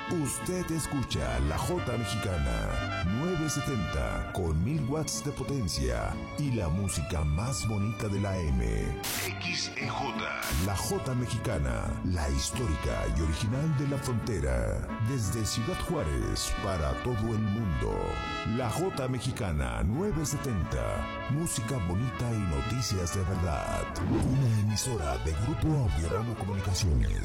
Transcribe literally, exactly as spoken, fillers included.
Usted escucha la Jota Mexicana nueve setenta con mil watts de potencia y la música más bonita de la M. X E J. La Jota Mexicana, la histórica y original de la frontera. Desde Ciudad Juárez para todo el mundo. La Jota Mexicana nueve setenta. Música bonita y noticias de verdad. Una emisora de Grupo Audiodrama Comunicaciones.